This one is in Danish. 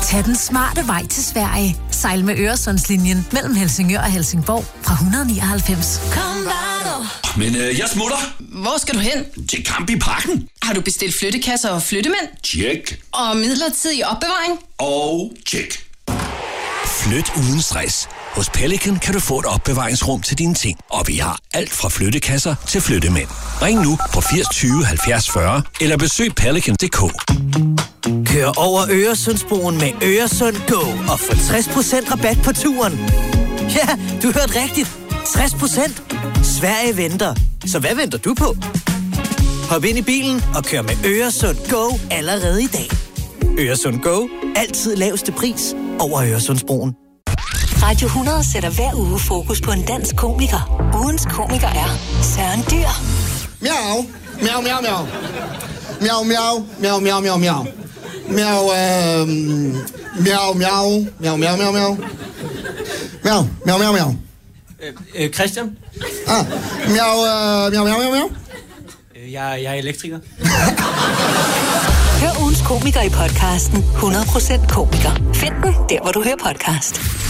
Tag den smarte vej til Sverige. Sejl med Øresundslinjen mellem Helsingør og Helsingborg fra 199. Kom bare du. Men jeg smutter. Hvor skal du hen? Til Camp i Parken. Har du bestilt flyttekasser og flyttemænd? Tjek. Og midlertidig opbevaring? Og tjek. Flyt uden stress. Hos Pelican kan du få et opbevaringsrum til dine ting. Og vi har alt fra flyttekasser til flyttemænd. Ring nu på 80 20 70 40 eller besøg pelican.dk. Kør over Øresundsbroen med Øresund Go og få 60% rabat på turen. Ja, du hørte rigtigt. 60%. Sverige venter. Så hvad venter du på? Hop ind i bilen og kør med Øresund Go allerede i dag. Øresund Go. Altid laveste pris over Øresundsbroen. Radio 100 sætter hver uge fokus på en dansk komiker. Ugens komiker er Søren Dyr. Miau, miau, miau, miau. Miau, miau, miau, miau, miau, miau. Miau, miau, miau, miau, miau, miau, miau. Miau, miau, miau, miau. Christian? Miau, miau, miau, miau, miau. Jeg er elektriker. Hør ugens komiker i podcasten 100% komiker. Find den der, hvor du hører podcast.